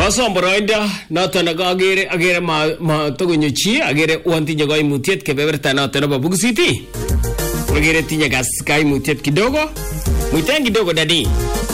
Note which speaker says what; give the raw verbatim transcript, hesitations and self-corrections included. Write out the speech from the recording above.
Speaker 1: Kosom boroindo noton agere agere ma ma togonyo chi agere wantinye kaimutiet kebeberta noton nebo Bukisiti. Agere tinye gas kaimutiet kidogo. Muiten kidogo dadi.